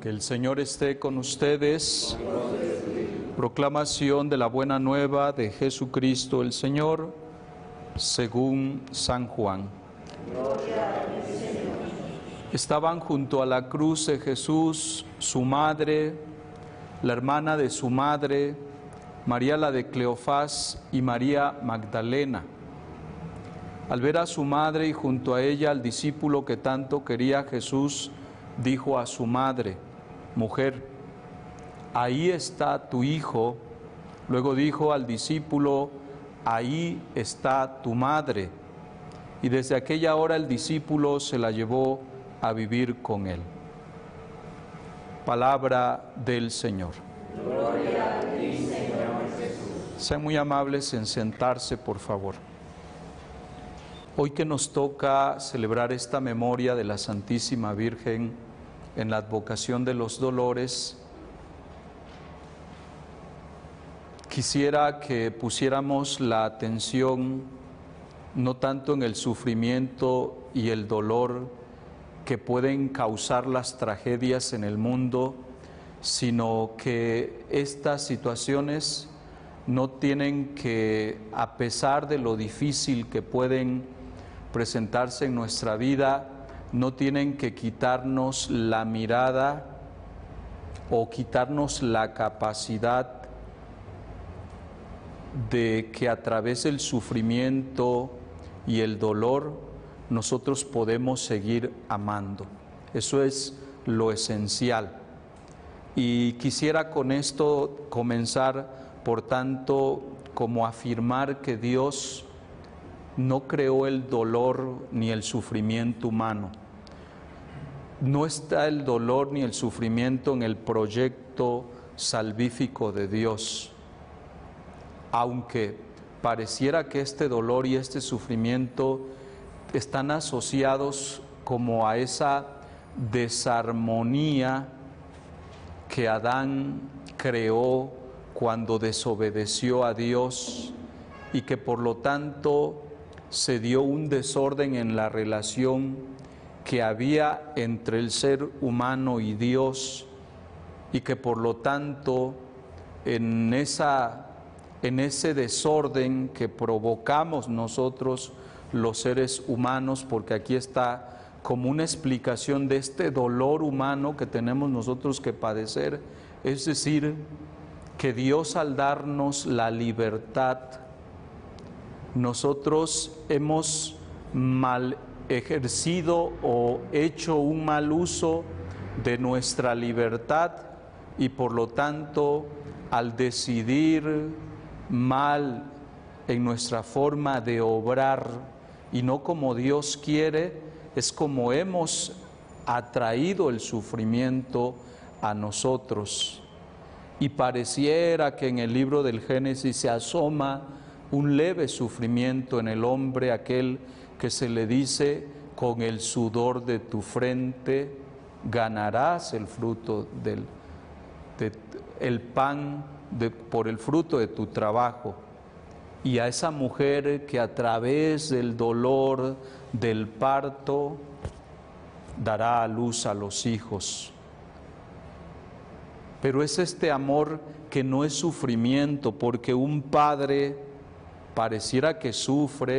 Que el Señor esté con ustedes. Proclamación de la buena nueva de Jesucristo el Señor, según San Juan. Estaban junto a la cruz de Jesús su madre, la hermana de su madre, María la de Cleofás y María Magdalena. Al ver a su madre y junto a ella al discípulo que tanto quería Jesús, dijo a su madre: Mujer, ahí está tu hijo. Luego dijo al discípulo: ahí está tu madre. Y desde aquella hora el discípulo se la llevó a vivir con él. Palabra del Señor. Gloria a ti, Señor Jesús. Sean muy amables en sentarse, por favor. Hoy que nos toca celebrar esta memoria de la Santísima Virgen en la advocación de los dolores, quisiera que pusiéramos la atención no tanto en el sufrimiento y el dolor que pueden causar las tragedias en el mundo, sino que estas situaciones no tienen que, a pesar de lo difícil que pueden presentarse en nuestra vida, no tienen que quitarnos la mirada o quitarnos la capacidad de que a través del sufrimiento y el dolor nosotros podemos seguir amando. Eso es lo esencial. Y quisiera con esto comenzar, por tanto, como afirmar que Dios no creó el dolor ni el sufrimiento humano. No está el dolor ni el sufrimiento en el proyecto salvífico de Dios, aunque pareciera que este dolor y este sufrimiento están asociados como a esa desarmonía que Adán creó cuando desobedeció a Dios y que por lo tanto se dio un desorden en la relación que había entre el ser humano y Dios, y que por lo tanto en ese desorden que provocamos nosotros los seres humanos, porque aquí está como una explicación de este dolor humano que tenemos nosotros que padecer, es decir, que Dios al darnos la libertad, nosotros hemos mal ejercido o hecho un mal uso de nuestra libertad, y por lo tanto al decidir mal en nuestra forma de obrar y no como Dios quiere, es como hemos atraído el sufrimiento a nosotros. Y pareciera que en el libro del Génesis se asoma un leve sufrimiento en el hombre, aquel que se le dice: con el sudor de tu frente ganarás el fruto el pan por el fruto de tu trabajo. Y a esa mujer que a través del dolor del parto dará a luz a los hijos. Pero es este amor que no es sufrimiento, porque un padre pareciera que sufre